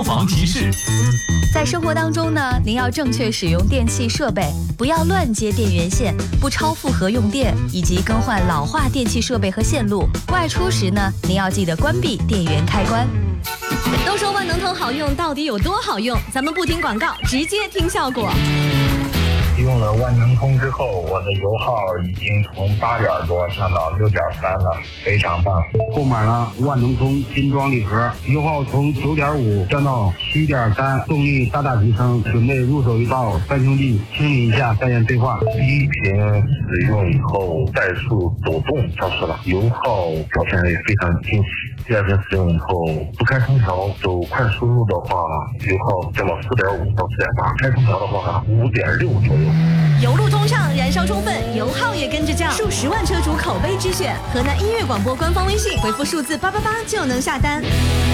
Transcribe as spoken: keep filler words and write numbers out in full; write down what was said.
消防提示。 在生活当中呢，您要正确使用电器设备，不要乱接电源线，不超负荷用电，以及更换老化电器设备和线路。外出时呢，您要记得关闭电源开关。 都说万能通好用，到底有多好用？咱们不听广告，直接听效果。 用了万能通之后，我的油耗已经从八点多降到六点三了，非常棒。 购买了万能通新装礼盒，油耗从九点五降到七点三，动力大大提升。准备入手一套三兄弟，清理一下再验对话。 第一瓶使用以后，怠速抖动消失了，油耗表现也非常惊喜。第二瓶使用以后，不开空调走快速路的话，油耗降到四点五到四点八，开空调的话五点六左右。 油路通畅，燃烧充分，油耗也跟着降，数十万车主口碑之选。河南音乐广播官方微信回复数字八八八就能下单。